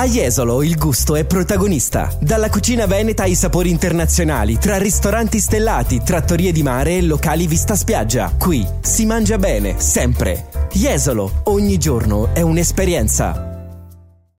A Jesolo il gusto è protagonista. Dalla cucina veneta ai sapori internazionali, tra ristoranti stellati, trattorie di mare e locali vista spiaggia. Qui si mangia bene, sempre. Jesolo, ogni giorno è un'esperienza.